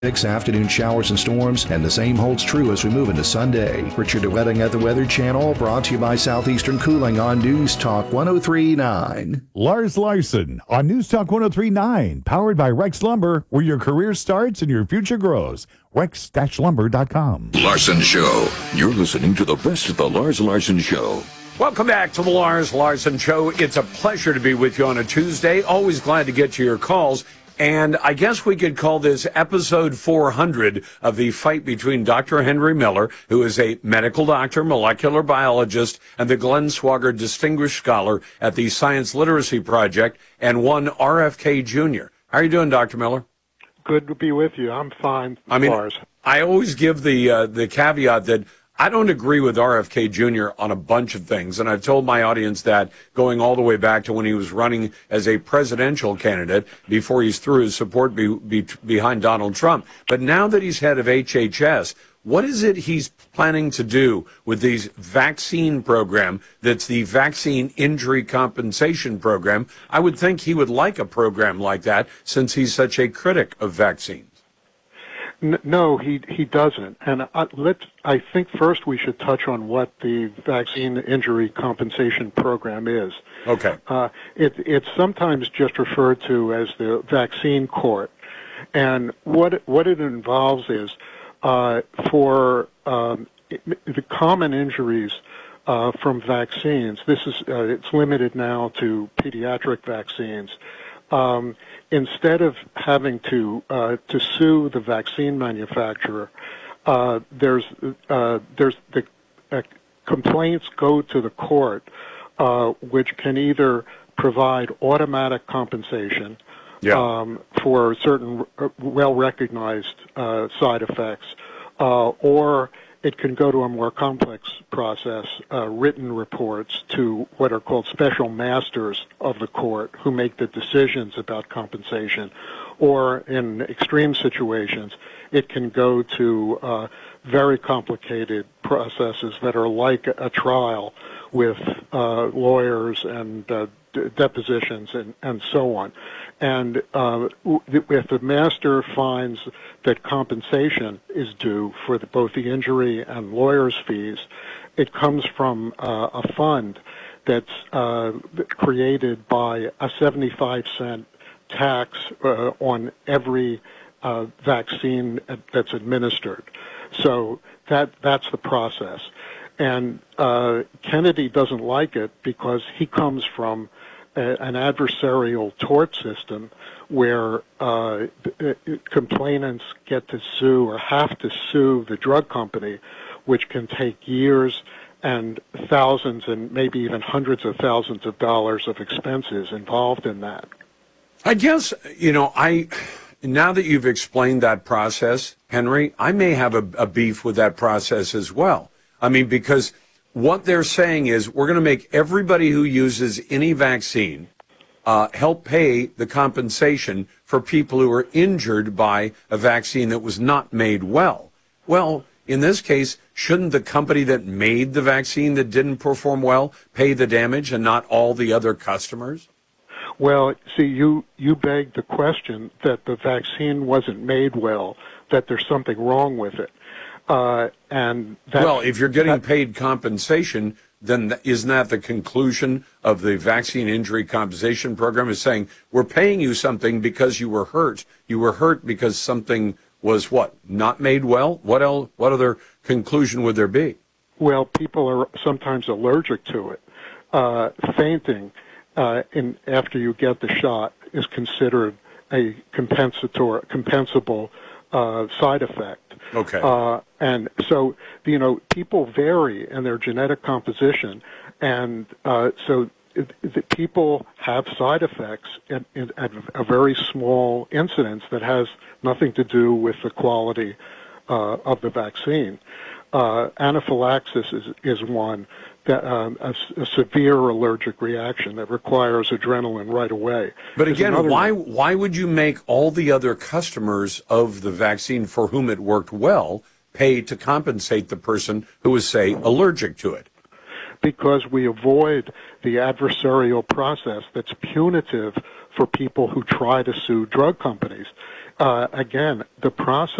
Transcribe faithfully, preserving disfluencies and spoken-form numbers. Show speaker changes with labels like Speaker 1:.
Speaker 1: Afternoon showers and storms, and the same holds true as we move into Sunday. Richard DeWetting at the Weather Channel, brought to you by Southeastern Cooling on News Talk one oh three point nine.
Speaker 2: Lars Larson on News Talk one oh three point nine, powered by Rex Lumber, where your career starts and your future grows. rex dash lumber dot com.
Speaker 3: Larson Show. You're listening to the best of the Lars Larson Show.
Speaker 4: Welcome back to the Lars Larson Show. It's a pleasure to be with you on a Tuesday. Always glad to get to your calls. And I guess we could call this episode four hundred of the fight between Doctor Henry Miller, who is a medical doctor, molecular biologist, and the Glenn Swagger Distinguished Scholar at the Science Literacy Project, and one R F K Junior How are you doing, Doctor Miller?
Speaker 5: Good to be with you. I'm fine,
Speaker 4: I mean,
Speaker 5: Lars.
Speaker 4: I always give the uh, the caveat that I don't agree with R F K Junior on a bunch of things, and I've told my audience that going all the way back to when he was running as a presidential candidate before he's threw his support be, be, behind Donald Trump. But now that he's head of H H S, what is it he's planning to do with these vaccine program that's the Vaccine Injury Compensation Program? I would think he would like a program like that since he's such a critic of vaccines.
Speaker 5: No, he he doesn't. And uh, let's. I think first we should touch on what the Vaccine Injury Compensation Program is.
Speaker 4: Okay.
Speaker 5: Uh, it, it's sometimes just referred to as the Vaccine Court, and what what it involves is uh, for um, it, the common injuries uh, from vaccines. This is uh, it's limited now to pediatric vaccines. Um, instead of having to uh, to sue the vaccine manufacturer, uh, there's uh, there's the uh, complaints go to the court, uh, which can either provide automatic compensation
Speaker 4: yeah.
Speaker 5: um, for certain well-recognized uh, side effects, uh, or it can go to a more complex process, uh, written reports to what are called special masters of the court who make the decisions about compensation. Or in extreme situations, it can go to uh, very complicated processes that are like a trial with uh, lawyers and uh, d- depositions and, and so on. And uh, if the master finds that compensation is due for the, both the injury and lawyer's fees, it comes from uh, a fund that's uh, created by a seventy-five cent tax uh, on every uh, vaccine that's administered. So that that's the process. And uh, Kennedy doesn't like it because he comes from an adversarial tort system where uh, complainants get to sue or have to sue the drug company, which can take years and thousands and maybe even hundreds of thousands of dollars of expenses involved in that.
Speaker 4: I guess, you know, I now that you've explained that process, Henry, I may have a, a beef with that process as well. I mean, because what they're saying is we're going to make everybody who uses any vaccine uh, help pay the compensation for people who are injured by a vaccine that was not made well. Well, in this case, shouldn't the company that made the vaccine that didn't perform well pay the damage and not all the other customers?
Speaker 5: Well, see, you, you beg the question that the vaccine wasn't made well, that there's something wrong with it. Uh, and that,
Speaker 4: well, if you're getting
Speaker 5: that,
Speaker 4: paid compensation, then th- isn't that the conclusion of the Vaccine Injury Compensation Program, is saying we're paying you something because you were hurt. You were hurt because something was what, not made well? What else? What other conclusion would there be?
Speaker 5: Well, people are sometimes allergic to it. Uh, fainting uh, in, after you get the shot is considered a compensator, compensable uh, side effect.
Speaker 4: Okay.
Speaker 5: Uh, and so, you know, people vary in their genetic composition, and uh, so it, it, people have side effects at, at a very small incidence that has nothing to do with the quality uh, of the vaccine. Uh, anaphylaxis is, is one, that, um, a, a severe allergic reaction that requires adrenaline right away.
Speaker 4: But
Speaker 5: There's
Speaker 4: again, why
Speaker 5: one.
Speaker 4: why would you make all the other customers of the vaccine for whom it worked well pay to compensate the person who is, say, allergic to it?
Speaker 5: Because we avoid the adversarial process that's punitive for people who try to sue drug companies. uh, again, the process